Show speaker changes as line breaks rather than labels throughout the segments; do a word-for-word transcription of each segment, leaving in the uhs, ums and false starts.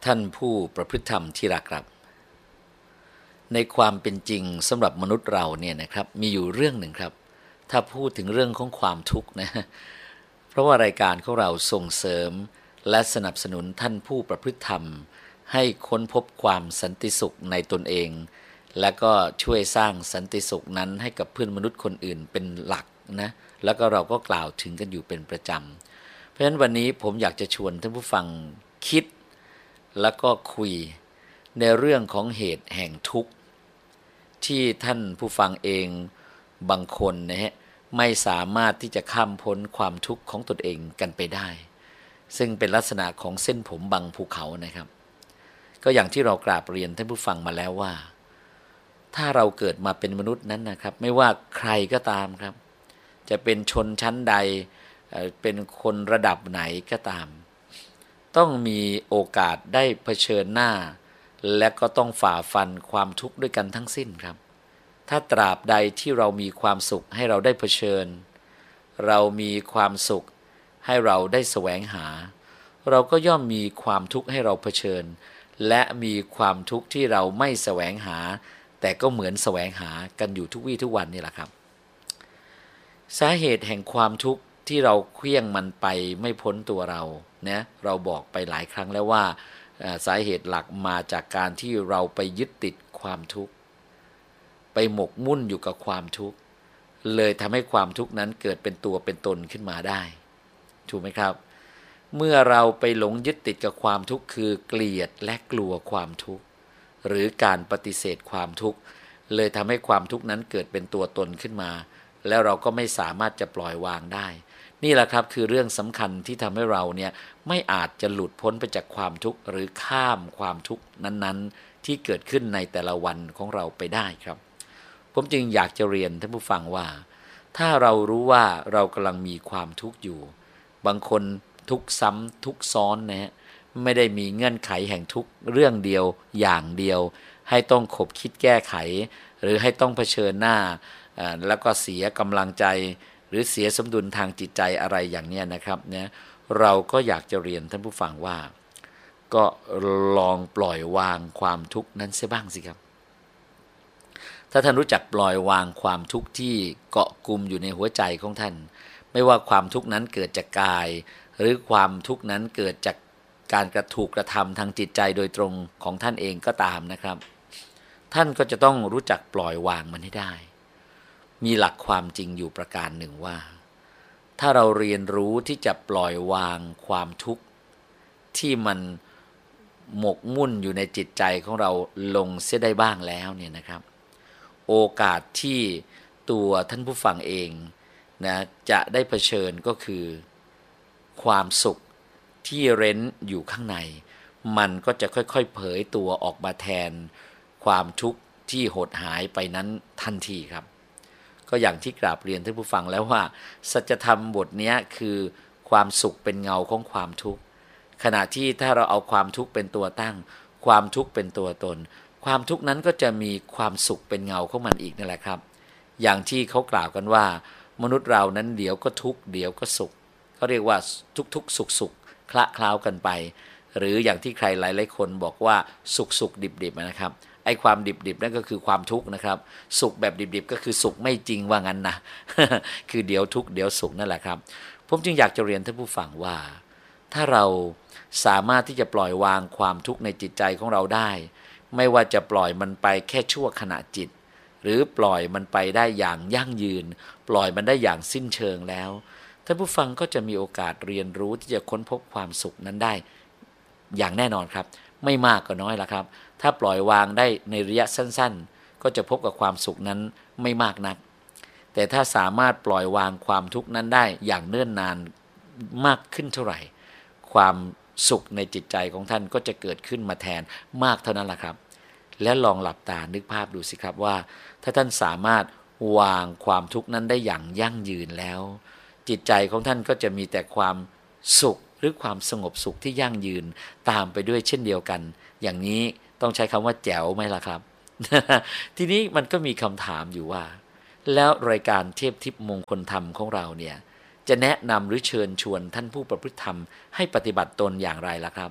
ท่านผู้ประพฤติธรรมที่รักครับในความเป็นจริงสำหรับมนุษย์เราเนี่ยนะครับมีอยู่เรื่องหนึ่งครับถ้าพูดถึงเรื่องของความทุกข์นะเพราะว่ารายการของเราส่งเสริมและสนับสนุนท่านผู้ประพฤติธรรมให้ค้นพบความสันติสุขในตนเองและก็ช่วยสร้างสันติสุขนั้นให้กับเพื่อนมนุษย์คนอื่นเป็นหลักนะแล้วก็เราก็กล่าวถึงกันอยู่เป็นประจำเพราะฉะนั้นวันนี้ผมอยากจะชวนท่านผู้ฟังคิดแล้วก็คุยในเรื่องของเหตุแห่งทุกข์ที่ท่านผู้ฟังเองบางคนนะฮะไม่สามารถที่จะข้ามพ้นความทุกข์ของตนเองกันไปได้ซึ่งเป็นลักษณะของเส้นผมบังภูเขานะครับก็อย่างที่เรากราบเรียนท่านผู้ฟังมาแล้วว่าถ้าเราเกิดมาเป็นมนุษย์นั้นนะครับไม่ว่าใครก็ตามครับจะเป็นชนชั้นใดเป็นคนระดับไหนก็ตามต้องมีโอกาสได้เผชิญหน้าและก็ต้องฝ่าฟันความทุกข์ด้วยกันทั้งสิ้นครับถ้าตราบใดที่เรามีความสุขให้เราได้เผชิญเรามีความสุขให้เราได้แสวงหาเราก็ย่อมมีความทุกข์ให้เราเผชิญและมีความทุกข์ที่เราไม่แสวงหาแต่ก็เหมือนแสวงหากันอยู่ทุกวี่ทุกวันนี่แหละครับสาเหตุแห่งความทุกข์ที่เราเคลี้ยงมันไปไม่พ้นตัวเรานะเราบอกไปหลายครั้งแล้วว่าสาเหตุหลักมาจากการที่เราไปยึดติดความทุกข์ไปหมกมุ่นอยู่กับความทุกข์เลยทำให้ความทุกข์นั้นเกิดเป็นตัวเป็นตนขึ้นมาได้ถูกไหมครับเมื่อเราไปหลงยึดติดกับความทุกข์คือเกลียดและกลัวความทุกข์หรือการปฏิเสธความทุกข์เลยทำให้ความทุกข์นั้นเกิดเป็นตัวตนขึ้นมาแล้วเราก็ไม่สามารถจะปล่อยวางได้นี่แหละครับคือเรื่องสำคัญที่ทำให้เราเนี่ยไม่อาจจะหลุดพ้นไปจากความทุกข์หรือข้ามความทุกข์นั้นๆที่เกิดขึ้นในแต่ละวันของเราไปได้ครับผมจึงอยากจะเรียนท่านผู้ฟังว่าถ้าเรารู้ว่าเรากำลังมีความทุกข์อยู่บางคนทุกข์ซ้ำทุกข์ซ้อนนะฮะไม่ได้มีเงื่อนไขแห่งทุกข์เรื่องเดียวอย่างเดียวให้ต้องขบคิดแก้ไขหรือให้ต้องเผชิญหน้าแล้วก็เสียกำลังใจหรือเสียสมดุลทางจิตใจอะไรอย่างนี้นะครับเนี่ยเราก็อยากจะเรียนท่านผู้ฟังว่าก็ลองปล่อยวางความทุกข์นั้นเสียบ้างสิครับถ้าท่านรู้จักปล่อยวางความทุกข์ที่เกาะกุมอยู่ในหัวใจของท่านไม่ว่าความทุกข์นั้นเกิดจากกายหรือความทุกข์นั้นเกิดจากการกระถูกกระทำทางจิตใจโดยตรงของท่านเองก็ตามนะครับท่านก็จะต้องรู้จักปล่อยวางมันให้ได้มีหลักความจริงอยู่ประการหนึ่งว่าถ้าเราเรียนรู้ที่จะปล่อยวางความทุกข์ที่มันหมกมุ่นอยู่ในจิตใจของเราลงเสียได้บ้างแล้วเนี่ยนะครับโอกาสที่ตัวท่านผู้ฟังเองนะจะได้เผชิญก็คือความสุขที่เร้นอยู่ข้างในมันก็จะค่อยๆเผยตัวออกมาแทนความทุกข์ที่หดหายไปนั้นทันทีครับก็อย่างที่กราบเรียนท่านผู้ฟังแล้วว่าสัจธรรมบทนี้คือความสุขเป็นเงาของความทุกข์ขณะที่ถ้าเราเอาความทุกข์เป็นตัวตั้งความทุกข์เป็นตัวตนความทุกข์นั้นก็จะมีความสุขเป็นเงาของมันอีกนั่นแหละครับอย่างที่เขากล่าวกันว่ามนุษย์เรานั้นเดี๋ยวก็ทุกข์เดี๋ยวก็สุขเขาเรียกว่าทุกๆสุขๆคละเคล้ากันไปหรืออย่างที่ใครหลายๆคนบอกว่าสุขๆดิบๆนะครับไอ้ความดิบๆนั่นก็คือความทุกข์นะครับสุขแบบดิบๆก็คือสุขไม่จริงว่างั้นนะ คือเดี๋ยวทุกข์เดี๋ยวสุขนั่นแหละครับผมจึงอยากจะเรียนท่านผู้ฟังว่าถ้าเราสามารถที่จะปล่อยวางความทุกข์ในจิตใจของเราได้ไม่ว่าจะปล่อยมันไปแค่ชั่วขณะจิตหรือปล่อยมันไปได้อย่างยั่งยืนปล่อยมันได้อย่างสิ้นเชิงแล้วท่านผู้ฟังก็จะมีโอกาสเรียนรู้ที่จะค้นพบความสุขนั้นได้อย่างแน่นอนครับไม่มากก็น้อยละครับถ้าปล่อยวางได้ในระยะสั้นๆก็จะพบกับความสุขนั้นไม่มากนักแต่ถ้าสามารถปล่อยวางความทุกข์นั้นได้อย่างเนิ่นนานมากขึ้นเท่าไหร่ความสุขในจิตใจของท่านก็จะเกิดขึ้นมาแทนมากเท่านั้นแหละครับและลองหลับตานึกภาพดูสิครับว่าถ้าท่านสามารถวางความทุกข์นั้นได้อย่างยั่งยืนแล้วจิตใจของท่านก็จะมีแต่ความสุขหรือความสงบสุขที่ยั่งยืนตามไปด้วยเช่นเดียวกันอย่างนี้ต้องใช้คำว่าแจ๋วไหมล่ะครับ ทีนี้มันก็มีคำถามอยู่ว่าแล้วรายการเทพทิพย์มงคลธรรมของเราเนี่ยจะแนะนำหรือเชิญชวนท่านผู้ประพฤติธรรมให้ปฏิบัติตนอย่างไรล่ะครับ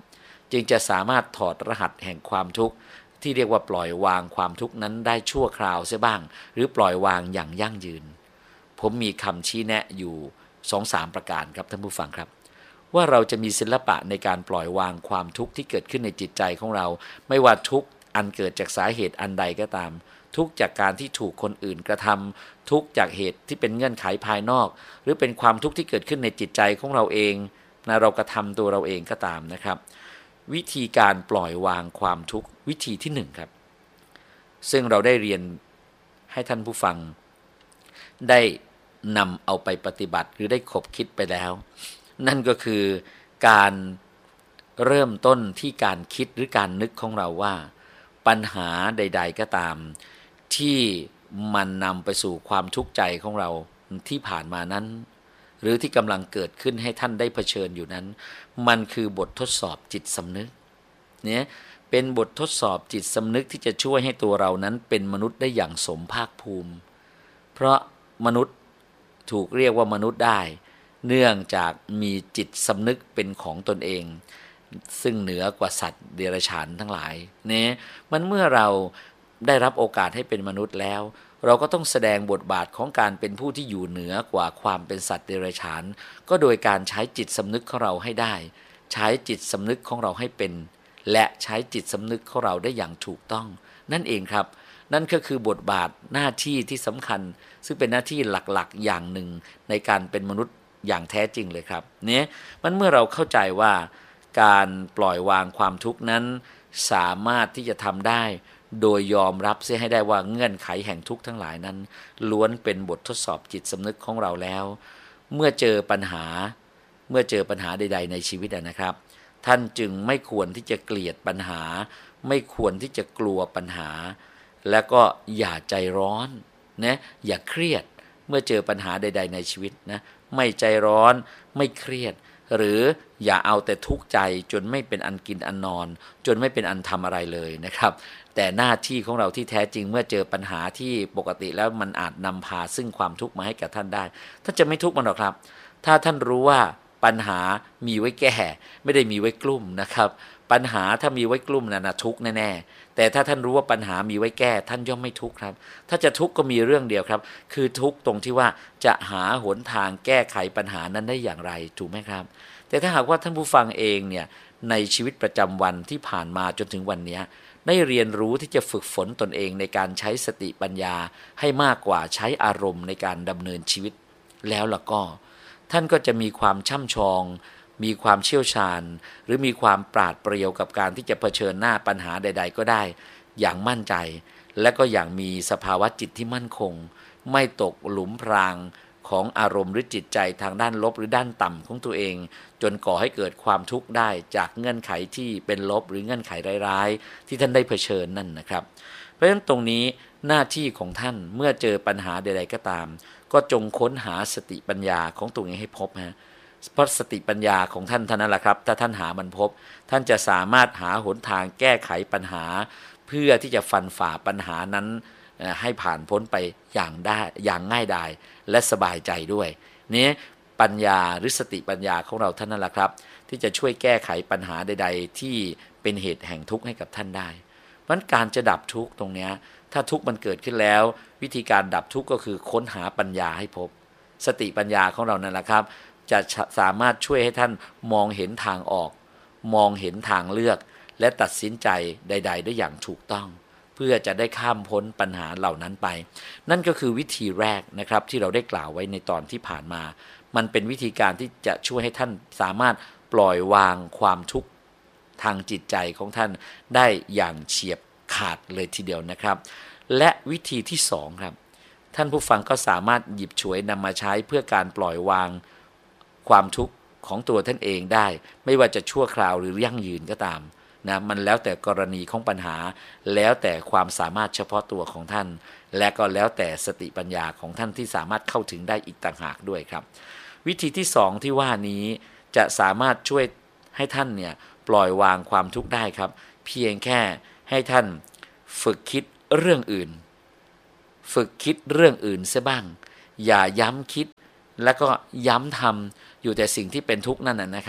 จึงจะสามารถถอดรหัสแห่งความทุกข์ที่เรียกว่าปล่อยวางความทุกข์นั้นได้ชั่วคราวเสียบ้างหรือปล่อยวางอย่างยั่งยืนผมมีคำชี้แนะอยู่ สองถึงสาม ประการครับท่านผู้ฟังครับว่าเราจะมีศิลปะในการปล่อยวางความทุกข์ที่เกิดขึ้นในจิตใจของเราไม่ว่าทุกข์อันเกิดจากสาเหตุอันใดก็ตามทุกข์จากการที่ถูกคนอื่นกระทำทุกข์จากเหตุที่เป็นเงื่อนไขภายนอกหรือเป็นความทุกข์ที่เกิดขึ้นในจิตใจของเราเองนะเรากระทำตัวเราเองก็ตามนะครับวิธีการปล่อยวางความทุกข์วิธีที่หนึ่งครับซึ่งเราได้เรียนให้ท่านผู้ฟังได้นำเอาไปปฏิบัติหรือได้ขบคิดไปแล้วนั่นก็คือการเริ่มต้นที่การคิดหรือการนึกของเราว่าปัญหาใดๆก็ตามที่มันนำไปสู่ความทุกข์ใจของเราที่ผ่านมานั้นหรือที่กำลังเกิดขึ้นให้ท่านได้เผชิญอยู่นั้นมันคือบททดสอบจิตสำนึกเนี่ยเป็นบททดสอบจิตสำนึกที่จะช่วยให้ตัวเรานั้นเป็นมนุษย์ได้อย่างสมภาคภูมิเพราะมนุษย์ถูกเรียกว่ามนุษย์ได้เนื่องจากมีจิตสำนึกเป็นของตนเองซึ่งเหนือกว่าสัตว์เดรัจฉานทั้งหลายเนี่ยมันเมื่อเราได้รับโอกาสให้เป็นมนุษย์แล้วเราก็ต้องแสดงบทบาทของการเป็นผู้ที่อยู่เหนือกว่าความเป็นสัตว์เดรัจฉานก็โดยการใช้จิตสำนึกของเราให้ได้ใช้จิตสำนึกของเราให้เป็นและใช้จิตสำนึกของเราได้อย่างถูกต้องนั่นเองครับนั่นก็คือบทบาทหน้าที่ที่สำคัญซึ่งเป็นหน้าที่หลักๆอย่างหนึ่งในการเป็นมนุษย์อย่างแท้จริงเลยครับเนี่ยมันเมื่อเราเข้าใจว่าการปล่อยวางความทุกข์นั้นสามารถที่จะทำได้โดยยอมรับเสียให้ได้ว่าเงื่อนไขแห่งทุกข์ทั้งหลายนั้นล้วนเป็นบททดสอบจิตสำนึกของเราแล้วเมื่อเจอปัญหาเมื่อเจอปัญหาใดๆในชีวิตนะครับท่านจึงไม่ควรที่จะเกลียดปัญหาไม่ควรที่จะกลัวปัญหาและก็อย่าใจร้อนนะอย่าเครียดเมื่อเจอปัญหาใดๆในชีวิตนะไม่ใจร้อนไม่เครียดหรืออย่าเอาแต่ทุกข์ใจจนไม่เป็นอันกินอันนอนจนไม่เป็นอันทำอะไรเลยนะครับแต่หน้าที่ของเราที่แท้จริงเมื่อเจอปัญหาที่ปกติแล้วมันอาจนำพาซึ่งความทุกข์มาให้กับท่านได้ท่านจะไม่ทุกข์มันหรอกครับถ้าท่านรู้ว่าปัญหามีไว้แก้ไม่ได้มีไว้กลุ่มนะครับปัญหาถ้ามีไว้กลุ่มนะนะทุกข์แน่ๆแต่ถ้าท่านรู้ว่าปัญหามีไว้แก้ท่านย่อมไม่ทุกข์ครับถ้าจะทุกข์ก็มีเรื่องเดียวครับคือทุกข์ตรงที่ว่าจะหาหนทางแก้ไขปัญหานั้นได้อย่างไรถูกไหมครับแต่ถ้าหากว่าท่านผู้ฟังเองเนี่ยในชีวิตประจำวันที่ผ่านมาจนถึงวันนี้ได้เรียนรู้ที่จะฝึกฝนตนเองในการใช้สติปัญญาให้มากกว่าใช้อารมณ์ในการดำเนินชีวิตแล้วล่ะก็ท่านก็จะมีความช่ำชองมีความเชี่ยวชาญหรือมีความปราดเปรียวกับการที่จะเผชิญหน้าปัญหาใดๆก็ได้อย่างมั่นใจและก็อย่างมีสภาวะจิตที่มั่นคงไม่ตกหลุมพรางของอารมณ์หรือจิตใจทางด้านลบหรือด้านต่ำของตัวเองจนก่อให้เกิดความทุกข์ได้จากเงื่อนไขที่เป็นลบหรือเงื่อนไขร้ายๆที่ท่านได้เผชิญนั่นนะครับเพราะฉะนั้นตรงนี้หน้าที่ของท่านเมื่อเจอปัญหาใดๆก็ตามก็จงค้นหาสติปัญญาของตัวเองให้พบฮะเพราะสติปัญญาของท่านเท่านั้นแหละครับถ้าท่านหามันพบท่านจะสามารถหาหนทางแก้ไขปัญหาเพื่อที่จะฟันฝ่าปัญหานั้นให้ผ่านพ้นไปอย่างได้อย่างง่ายดายและสบายใจด้วยนี้ปัญญาหรือสติปัญญาของเราท่านนั่นแหละครับที่จะช่วยแก้ไขปัญหาใดๆที่เป็นเหตุแห่งทุกข์ให้กับท่านได้เพราะการจะดับทุกข์ตรงนี้ถ้าทุกข์มันเกิดขึ้นแล้ววิธีการดับทุกข์ก็คือค้นหาปัญญาให้พบสติปัญญาของเรานั่นแหละครับจะสามารถช่วยให้ท่านมองเห็นทางออกมองเห็นทางเลือกและตัดสินใจใดๆได้อย่างถูกต้องเพื่อจะได้ข้ามพ้นปัญหาเหล่านั้นไปนั่นก็คือวิธีแรกนะครับที่เราได้กล่าวไว้ในตอนที่ผ่านมามันเป็นวิธีการที่จะช่วยให้ท่านสามารถปล่อยวางความทุกข์ทางจิตใจของท่านได้อย่างเฉียบขาดเลยทีเดียวนะครับและวิธีที่สองครับท่านผู้ฟังก็สามารถหยิบฉวยนำมาใช้เพื่อการปล่อยวางความทุกข์ของตัวท่านเองได้ไม่ว่าจะชั่วคราวหรือยั่งยืนก็ตามนะมันแล้วแต่กรณีของปัญหาแล้วแต่ความสามารถเฉพาะตัวของท่านและก็แล้วแต่สติปัญญาของท่านที่สามารถเข้าถึงได้อีกต่างหากด้วยครับวิธีที่สองที่ว่านี้จะสามารถช่วยให้ท่านเนี่ยปล่อยวางความทุกข์ได้ครับเพียงแค่ให้ท่านฝึกคิดเรื่องอื่นฝึกคิดเรื่องอื่นเสียบ้างอย่าย้ำคิดแล้วก็ย้ำทำอยู่แต่สิ่งที่เป็นทุกข์นั่นน่ะนะครับ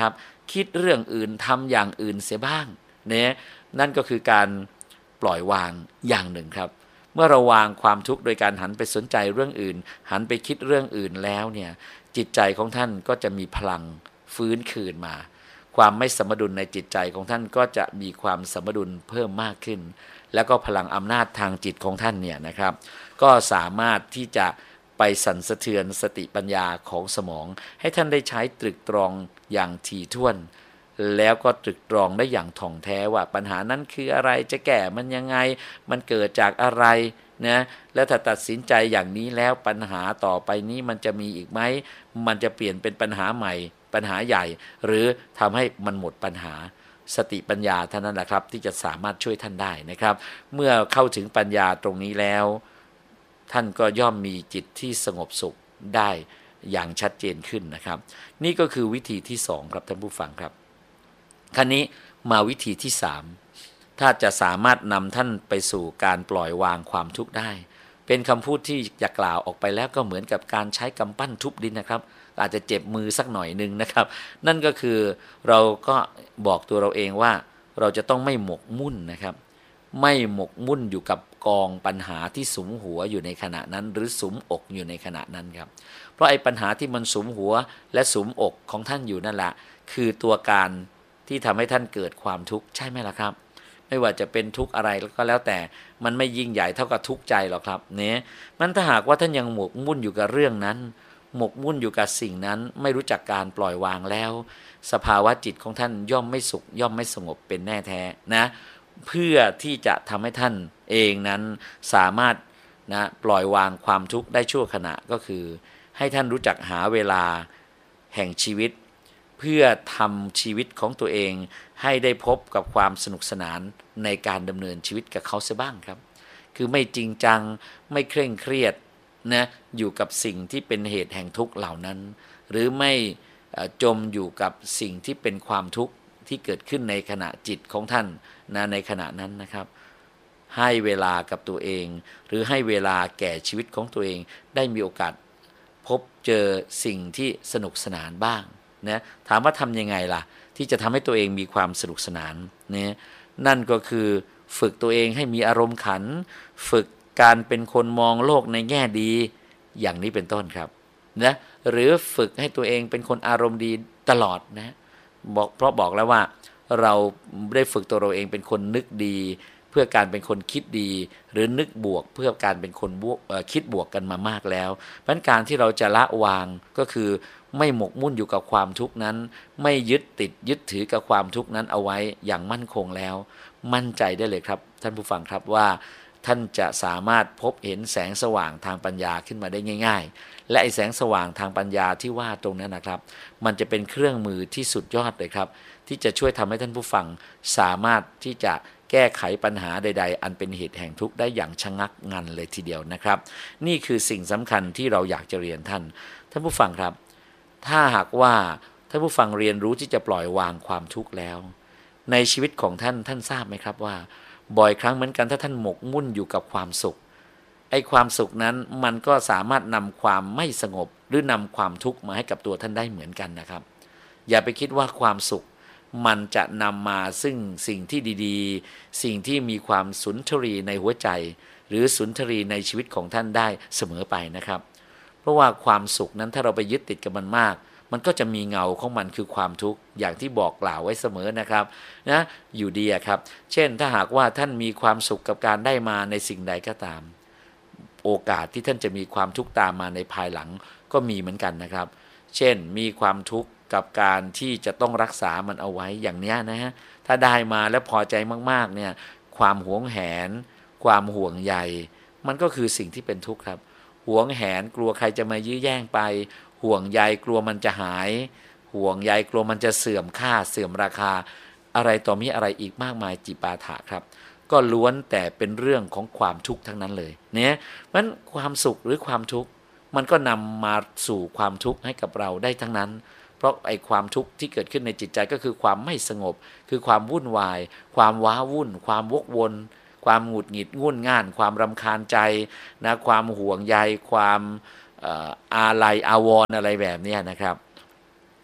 คิดเรื่องอื่นทำอย่างอื่นเสียบ้างเนี่ยนั่นก็คือการปล่อยวางอย่างหนึ่งครับเมื่อเราวางความทุกข์โดยการหันไปสนใจเรื่องอื่นหันไปคิดเรื่องอื่นแล้วเนี่ยจิตใจของท่านก็จะมีพลังฟื้นคืนมาความไม่สมดุลในจิตใจของท่านก็จะมีความสมดุลเพิ่มมากขึ้นแล้วก็พลังอำนาจทางจิตของท่านเนี่ยนะครับก็สามารถที่จะไปสั่นสะเทือนสติปัญญาของสมองให้ท่านได้ใช้ตรึกตรองอย่างถี่ถ้วนแล้วก็ตรึกตรองได้อย่างถ่องแท้ว่าปัญหานั้นคืออะไรจะแก้มันยังไงมันเกิดจากอะไรนะแล้วถ้าตัดสินใจอย่างนี้แล้วปัญหาต่อไปนี้มันจะมีอีกไหมมันจะเปลี่ยนเป็นปัญหาใหม่ปัญหาใหญ่หรือทำให้มันหมดปัญหาสติปัญญาเท่านั้นแหละครับที่จะสามารถช่วยท่านได้นะครับเมื่อเข้าถึงปัญญาตรงนี้แล้วท่านก็ย่อมมีจิตที่สงบสุขได้อย่างชัดเจนขึ้นนะครับนี่ก็คือวิธีที่สองครับท่านผู้ฟังครับคราวนี้มาวิธีที่สามถ้าจะสามารถนำท่านไปสู่การปล่อยวางความทุกข์ได้เป็นคำพูดที่จะกล่าวออกไปแล้วก็เหมือนกับการใช้กำปั้นทุบดินนะครับอาจจะเจ็บมือสักหน่อยนึงนะครับนั่นก็คือเราก็บอกตัวเราเองว่าเราจะต้องไม่หมกมุ่นนะครับไม่หมกมุ่นอยู่กับกองปัญหาที่สุมหัวอยู่ในขณะนั้นหรือสุมอกอยู่ในขณะนั้นครับเพราะไอ้ปัญหาที่มันสุมหัวและสุมอกของท่านอยู่นั่นแหละคือตัวการที่ทำให้ท่านเกิดความทุกข์ใช่ไหมล่ะครับไม่ว่าจะเป็นทุกข์อะไรก็แล้วแต่มันไม่ยิ่งใหญ่เท่ากับทุกข์ใจหรอกครับเนี่ยมันถ้าหากว่าท่านยังหมกมุ่นอยู่กับเรื่องนั้นหมกมุ่นอยู่กับสิ่งนั้นไม่รู้จักการปล่อยวางแล้วสภาวะจิตของท่านย่อมไม่สุขย่อมไม่สงบเป็นแน่แท้นะเพื่อที่จะทำให้ท่านเองนั้นสามารถนะปล่อยวางความทุกข์ได้ชั่วขณะก็คือให้ท่านรู้จักหาเวลาแห่งชีวิตเพื่อทำชีวิตของตัวเองให้ได้พบกับความสนุกสนานในการดำเนินชีวิตกับเขาเสียบ้างครับคือไม่จริงจังไม่เคร่งเครียดนะอยู่กับสิ่งที่เป็นเหตุแห่งทุกข์เหล่านั้นหรือไม่จมอยู่กับสิ่งที่เป็นความทุกข์ที่เกิดขึ้นในขณะจิตของท่านนะในขณะนั้นนะครับให้เวลากับตัวเองหรือให้เวลาแก่ชีวิตของตัวเองได้มีโอกาสพบเจอสิ่งที่สนุกสนานบ้างนะถามว่าทำยังไงล่ะที่จะทำให้ตัวเองมีความสนุกสนานเนี่ยนั่นก็คือฝึกตัวเองให้มีอารมณ์ขันฝึกการเป็นคนมองโลกในแง่ดีอย่างนี้เป็นต้นครับนะหรือฝึกให้ตัวเองเป็นคนอารมณ์ดีตลอดนะบอกเพราะบอกแล้วว่าเราได้ฝึกตัวเราเองเป็นคนนึกดีเพื่อการเป็นคนคิดดีหรือนึกบวกเพื่อการเป็นคนบวกคิดบวกกันมามากแล้วเพราะฉะนั้นการที่เราจะละวางก็คือไม่หมกมุ่นอยู่กับความทุกข์นั้นไม่ยึดติดยึดถือกับความทุกข์นั้นเอาไว้อย่างมั่นคงแล้วมั่นใจได้เลยครับท่านผู้ฟังครับว่าท่านจะสามารถพบเห็นแสงสว่างทางปัญญาขึ้นมาได้ง่ายๆและไอ้แสงสว่างทางปัญญาที่ว่าตรงนั้นนะครับมันจะเป็นเครื่องมือที่สุดยอดเลยครับที่จะช่วยทำให้ท่านผู้ฟังสามารถที่จะแก้ไขปัญหาใดๆอันเป็นเหตุแห่งทุกข์ได้อย่างชะงักงันเลยทีเดียวนะครับนี่คือสิ่งสำคัญที่เราอยากจะเรียนท่านท่านผู้ฟังครับถ้าหากว่าท่านผู้ฟังเรียนรู้ที่จะปล่อยวางความทุกข์แล้วในชีวิตของท่านท่านทราบไหมครับว่าบ่อยครั้งเหมือนกันถ้าท่านหมกมุ่นอยู่กับความสุขไอ้ความสุขนั้นมันก็สามารถนำความไม่สงบหรือนำความทุกข์มาให้กับตัวท่านได้เหมือนกันนะครับอย่าไปคิดว่าความสุขมันจะนำมาซึ่งสิ่งที่ดีๆสิ่งที่มีความสุนทรีในหัวใจหรือสุนทรีในชีวิตของท่านได้เสมอไปนะครับเพราะว่าความสุขนั้นถ้าเราไปยึดติดกับมันมากมันก็จะมีเงาของมันคือความทุกข์อย่างที่บอกกล่าวไว้เสมอนะครับนะอยู่ดีครับเช่นถ้าหากว่าท่านมีความสุขกับการได้มาในสิ่งใดก็ตามโอกาสที่ท่านจะมีความทุกข์ตามมาในภายหลังก็มีเหมือนกันนะครับเช่นมีความทุกข์กับการที่จะต้องรักษามันเอาไว้อย่างนี้นะฮะถ้าได้มาแล้วพอใจมากๆเนี่ยความหวงแหนความห่วงใยมันก็คือสิ่งที่เป็นทุกข์ครับหวงแหนกลัวใครจะมายื้อแย่งไปห่วงใยกลัวมันจะหายห่วงใยกลัวมันจะเสื่อมค่าเสื่อมราคาอะไรต่อมีอะไรอีกมากมายจิปาถะครับก็ล้วนแต่เป็นเรื่องของความทุกข์ทั้งนั้นเลยเนี่ยมันความสุขหรือความทุกข์มันก็นำมาสู่ความทุกข์ให้กับเราได้ทั้งนั้นเพราะไอ้ความทุกข์ที่เกิดขึ้นในจิตใจก็คือความไม่สงบคือความวุ่นวายความว้าวุ่นความวกวนความหงุดหงิดงุ่นง่านความรำคาญใจนะความห่วงใยความอาลัยอาวรณ์อะไรแบบนี้นะครับ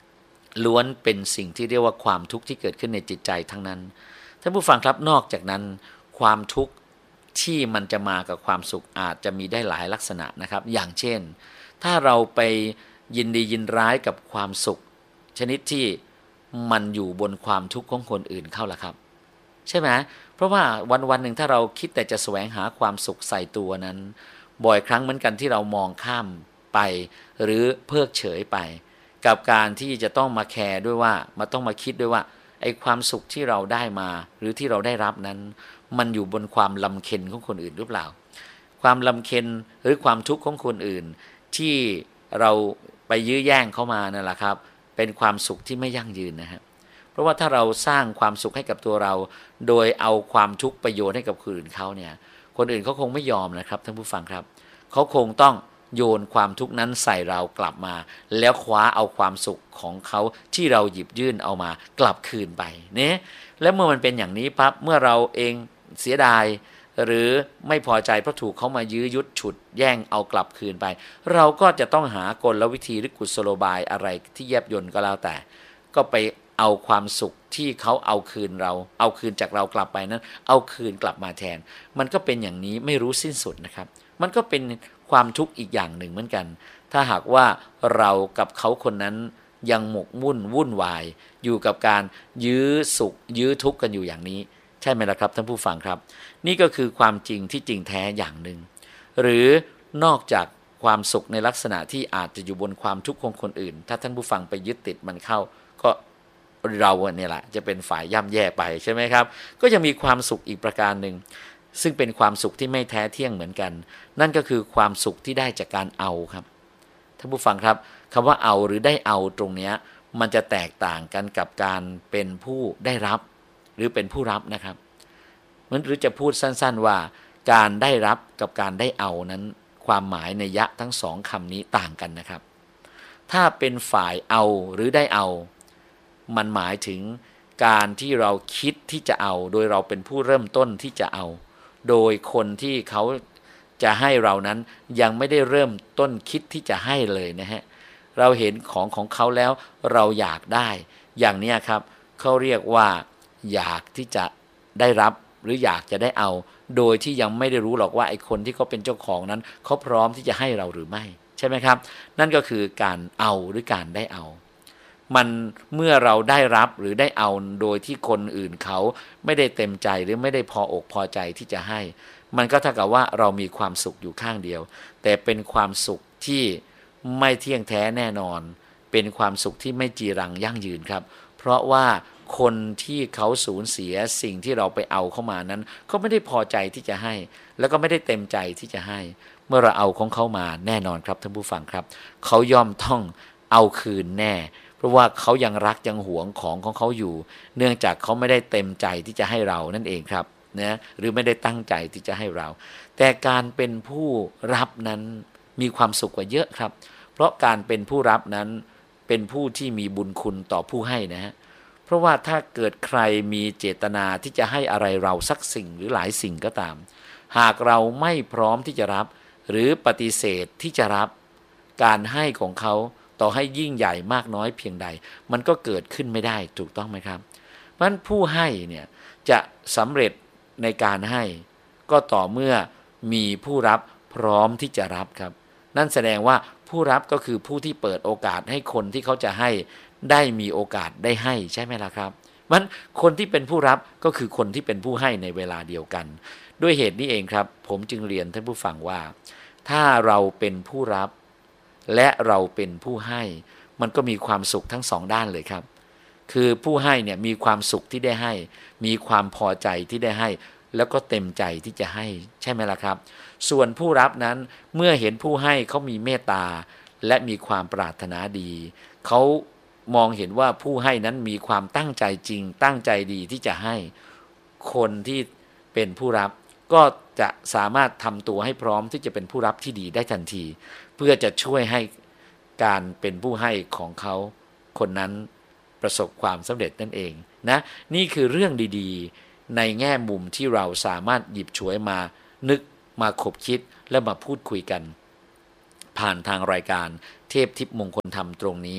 ล้วนเป็นสิ่งที่เรียกว่าความทุกข์ที่เกิดขึ้นในจิตใจทั้งนั้นท่านผู้ฟังครับนอกจากนั้นความทุกข์ที่มันจะมากับความสุขอาจจะมีได้หลายลักษณะนะครับอย่างเช่นถ้าเราไปยินดียินร้ายกับความสุขชนิดที่มันอยู่บนความทุกข์ของคนอื่นเข้าล่ะครับใช่ไหมเพราะว่าวันวันหนึ่งถ้าเราคิดแต่จะแสวงหาความสุขใส่ตัวนั้นบ่อยครั้งเหมือนกันที่เรามองข้ามไปหรือเพิกเฉยไปกับการที่จะต้องมาแคร์ด้วยว่ามาต้องมาคิดด้วยว่าไอ้ความสุขที่เราได้มาหรือที่เราได้รับนั้นมันอยู่บนความลำเค็ญของคนอื่นหรือเปล่าความลำเค็ญหรือความทุกข์ของคนอื่นที่เราไปยื้อแย่งเข้ามานั่นแหละครับเป็นความสุขที่ไม่ยั่งยืนนะฮะเพราะว่าถ้าเราสร้างความสุขให้กับตัวเราโดยเอาความทุกข์ประโยชน์ให้กับคนอื่นเขาเนี่ยคนอื่นเขาคงไม่ยอมนะครับท่านผู้ฟังครับเขาคงต้องโยนความทุกข์นั้นใส่เรากลับมาแล้วคว้าเอาความสุขของเขาที่เราหยิบยื่นเอามากลับคืนไปเนี่ยแล้วเมื่อมันเป็นอย่างนี้ปั๊บเมื่อเราเองเสียดายหรือไม่พอใจเพราะถูกเขามายื้อยุดฉุดแย่งเอากลับคืนไปเราก็จะต้องหากลวิธีหรือกุศโลบายอะไรที่แยบยลก็แล้วแต่ก็ไปเอาความสุขที่เขาเอาคืนเราเอาคืนจากเรากลับไปนั้นเอาคืนกลับมาแทนมันก็เป็นอย่างนี้ไม่รู้สิ้นสุดนะครับมันก็เป็นความทุกข์อีกอย่างหนึ่งเหมือนกันถ้าหากว่าเรากับเขาคนนั้นยังหมกมุ่นวุ่นวายอยู่กับการยื้อสุขยื้อทุกข์กันอยู่อย่างนี้ใช่ไหมล่ะครับท่านผู้ฟังครับนี่ก็คือความจริงที่จริงแท้อย่างหนึ่งหรือนอกจากความสุขในลักษณะที่อาจจะอยู่บนความทุกข์ของคนอื่นถ้าท่านผู้ฟังไปยึดติดมันเข้าก็เราเนี่ยแหละจะเป็นฝ่ายย่ำแย่ไปใช่ไหมครับก็ยังมีความสุขอีกประการหนึ่งซึ่งเป็นความสุขที่ไม่แท้เที่ยงเหมือนกันนั่นก็คือความสุขที่ได้จากการเอาครับท่านผู้ฟังครับคำว่าเอาหรือได้เอาตรงนี้มันจะแตกต่างกันกับการเป็นผู้ได้รับหรือเป็นผู้รับนะครับมันหรือจะพูดสั้นๆว่าการได้รับกับการได้เอานั้นความหมายในยะทั้งสองคำนี้ต่างกันนะครับถ้าเป็นฝ่ายเอาหรือได้เอามันหมายถึงการที่เราคิดที่จะเอาโดยเราเป็นผู้เริ่มต้นที่จะเอาโดยคนที่เขาจะให้เรานั้นยังไม่ได้เริ่มต้นคิดที่จะให้เลยนะฮะเราเห็นของของเขาแล้วเราอยากได้อย่างนี้ครับเขาเรียกว่าอยากที่จะได้รับหรืออยากจะได้เอาโดยที่ยังไม่ได้รู้หรอกว่าไอ้คนที่เขาเป็นเจ้าของนั้นเขาพร้อมที่จะให้เราหรือไม่ใช่ไหมครับนั่นก็คือการเอาหรือการได้เอามันเมื่อเราได้รับหรือได้เอาโดยที่คนอื่นเขาไม่ได้เต็มใจหรือไม่ได้พออกพอใจที่จะให้มันก็เท่ากับว่าเรามีความสุขอยู่ข้างเดียวแต่เป็นความสุขที่ไม่เที่ยงแท้แน่นอนเป็นความสุขที่ไม่จีรังยั่งยืนครับเพราะว่าคนที่เขาสูญเสียสิ่งที่เราไปเอาเข้ามานั้นเขาไม่ได้พอใจที่จะให้แล้วก็ไม่ได้เต็มใจที่จะให้เมื่อเราเอาของเขามาแน่นอนครับท่านผู้ฟังครับเขาย่อมต้องเอาคืนแน่เพราะว่าเขายังรักยังหวงของของเขาอยู่เนื่องจากเขาไม่ได้เต็มใจที่จะให้เรานั่นเองครับนะหรือไม่ได้ตั้งใจที่จะให้เราแต่การเป็นผู้รับนั้นมีความสุขกว่าเยอะครับเพราะการเป็นผู้รับนั้นเป็นผู้ที่มีบุญคุณต่อผู้ให้นะฮะเพราะว่าถ้าเกิดใครมีเจตนาที่จะให้อะไรเราสักสิ่งหรือหลายสิ่งก็ตามหากเราไม่พร้อมที่จะรับหรือปฏิเสธที่จะรับการให้ของเขาต่อให้ยิ่งใหญ่มากน้อยเพียงใดมันก็เกิดขึ้นไม่ได้ถูกต้องไหมครับเพราะฉะนั้นผู้ให้เนี่ยจะสำเร็จในการให้ก็ต่อเมื่อมีผู้รับพร้อมที่จะรับครับนั่นแสดงว่าผู้รับก็คือผู้ที่เปิดโอกาสให้คนที่เขาจะให้ได้มีโอกาสได้ให้ใช่ไหมล่ะครับมันคนที่เป็นผู้รับก็คือคนที่เป็นผู้ให้ในเวลาเดียวกันด้วยเหตุนี้เองครับผมจึงเรียนท่านผู้ฟังว่าถ้าเราเป็นผู้รับและเราเป็นผู้ให้มันก็มีความสุขทั้งสองด้านเลยครับคือผู้ให้เนี่ยมีความสุขที่ได้ให้มีความพอใจที่ได้ให้แล้วก็เต็มใจที่จะให้ใช่ไหมล่ะครับส่วนผู้รับนั้นเมื่อเห็นผู้ให้เขามีเมตตาและมีความปรารถนาดีเขามองเห็นว่าผู้ให้นั้นมีความตั้งใจจริงตั้งใจดีที่จะให้คนที่เป็นผู้รับก็จะสามารถทำตัวให้พร้อมที่จะเป็นผู้รับที่ดีได้ทันทีเพื่อจะช่วยให้การเป็นผู้ให้ของเขาคนนั้นประสบความสำเร็จนั่นเองนะนี่คือเรื่องดีๆในแง่มุมที่เราสามารถหยิบฉวยมานึกมาคบคิดและมาพูดคุยกันผ่านทางรายการเทพทิพย์มงคลธรรมตรงนี้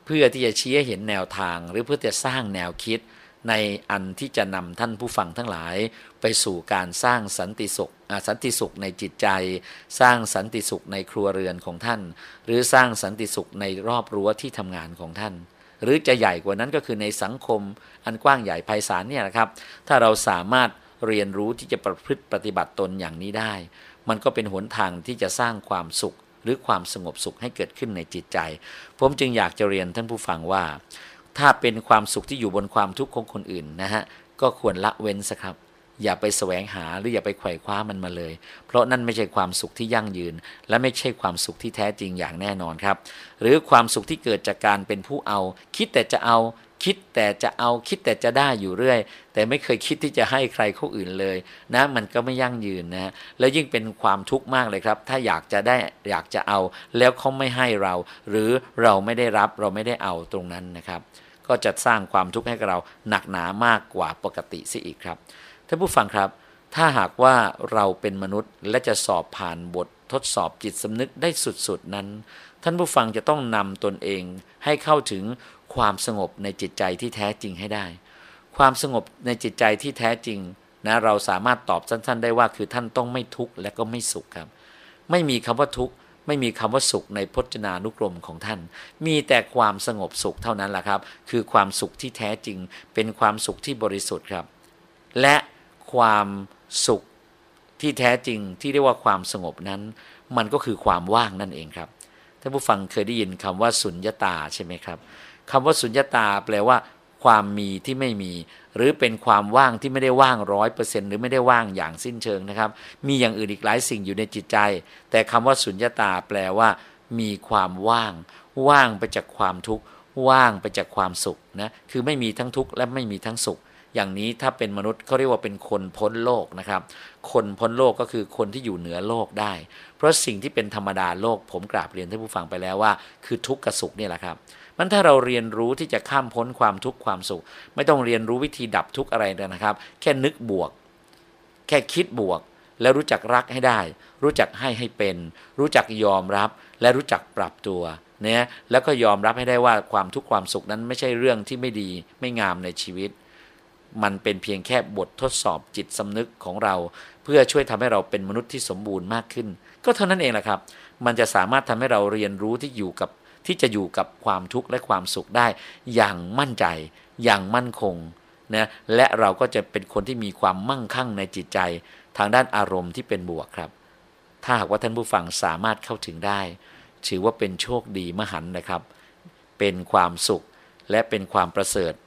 เพื่อที่จะชี้ให้เห็นแนวทางหรือเพื่อจะสร้างแนวคิดในอันที่จะนำท่านผู้ฟังทั้งหลายไปสู่การสร้างสันติสุขสันติสุขในจิตใจสร้างสันติสุขในครัวเรือนของท่านหรือสร้างสันติสุขในรอบรั้วที่ทำงานของท่านหรือจะใหญ่กว่านั้นก็คือในสังคมอันกว้างใหญ่ไพศาลเนี่ยนะครับถ้าเราสามารถเรียนรู้ที่จะประพฤติปฏิบัติตนอย่างนี้ได้มันก็เป็นหนทางที่จะสร้างความสุขหรือความสงบสุขให้เกิดขึ้นในจิตใจผมจึงอยากจะเรียนท่านผู้ฟังว่าถ้าเป็นความสุขที่อยู่บนความทุกข์ของคนอื่นนะฮะก็ควรละเว้นซะครับอย่าไปแสวงหาหรืออย่าไปไขว่คว้ามันมาเลยเพราะนั่นไม่ใช่ความสุขที่ยั่งยืนและไม่ใช่ความสุขที่แท้จริงอย่างแน่นอนครับหรือความสุขที่เกิดจากการเป็นผู้เอาคิดแต่จะเอาคิดแต่จะเอาคิดแต่จะได้อยู่เรื่อยแต่ไม่เคยคิดที่จะให้ใครคนอื่นเลยนะมันก็ไม่ยั่งยืนนะแล้วยิ่งเป็นความทุกข์มากเลยครับถ้าอยากจะได้อยากจะเอาแล้วเขาไม่ให้เราหรือเราไม่ได้รับเราไม่ได้เอาตรงนั้นนะครับก็จะสร้างความทุกข์ให้กับเราหนักหนามากกว่าปกติซิอีกครับท่านผู้ฟังครับถ้าหากว่าเราเป็นมนุษย์และจะสอบผ่านบททดสอบจิตสำนึกได้สุดๆนั้นท่านผู้ฟังจะต้องนำตนเองให้เข้าถึงความสงบในจิตใจที่แท้จริงให้ได้ความสงบในจิตใจที่แท้จริงนะเราสามารถตอบสั้นๆได้ว่าคือท่านต้องไม่ทุกข์และก็ไม่สุขครับไม่มีคำว่าทุกข์ไม่มีคำว่าสุขในพจนานุกรมของท่านมีแต่ความสงบสุขเท่านั้นแหละครับคือความสุขที่แท้จริงเป็นความสุขที่บริสุทธิ์ครับและความสุขที่แท้จริงที่เรียกว่าความสงบนั้นมันก็คือความว่างนั่นเองครับท่านผู้ฟังเคยได้ยินคำว่าสุญญตาใช่ไหมครับคำว่าสุญญตาแปลว่าความมีที่ไม่มีหรือเป็นความว่างที่ไม่ได้ว่างร้อยเปอร์เซ็นต์หรือไม่ได้ว่างอย่างสิ้นเชิงนะครับมีอย่างอื่นอีกหลายสิ่งอยู่ในจิตใจแต่คำว่าสุญญตาแปลว่ามีความว่างว่างไปจากความทุกข์ว่างไปจากความสุขนะคือไม่มีทั้งทุกข์และไม่มีทั้งสุขอย่างนี้ถ้าเป็นมนุษย์เขาเรียกว่าเป็นคนพ้นโลกนะครับคนพ้นโลกก็คือคนที่อยู่เหนือโลกได้เพราะสิ่งที่เป็นธรรมดาโลกผมกราบเรียนท่านผู้ฟังไปแล้วว่าคือทุกข์กับสุขนี่แหละครับมันถ้าเราเรียนรู้ที่จะข้ามพ้นความทุกข์ความสุขไม่ต้องเรียนรู้วิธีดับทุกข์อะไรเลยนะครับแค่นึกบวกแค่คิดบวกแล้วรู้จักรักให้ได้รู้จักให้ให้เป็นรู้จักยอมรับและรู้จักปรับตัวเนี่ยแล้วก็ยอมรับให้ได้ว่าความทุกข์ความสุขนั้นไม่ใช่เรื่องที่ไม่ดีไม่งามในชีวิตมันเป็นเพียงแค่บททดสอบจิตสำนึกของเราเพื่อช่วยทำให้เราเป็นมนุษย์ที่สมบูรณ์มากขึ้นก็เท่านั้นเองแหละครับมันจะสามารถทำให้เราเรียนรู้ที่อยู่กับที่จะอยู่กับความทุกข์และความสุขได้อย่างมั่นใจอย่างมั่นคงนะและเราก็จะเป็นคนที่มีความมั่งคั่งในจิตใจทางด้านอารมณ์ที่เป็นบวกครับถ้าหากว่าท่านผู้ฟังสามารถเข้าถึงได้ถือว่าเป็นโชคดีมหันต์นะครับเป็นความสุขและเป็นความประเสริฐ